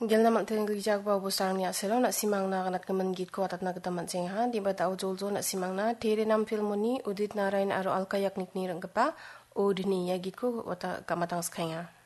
Gel naman tayong gijag ba busang niya selo na simang na kanat kaman git ko atat na kataman sing ha di ba tao joljo na simang na tere nam filmoni udit narain aro alkayak nikni rang kapa udni ya git ko wata kamatang skaya.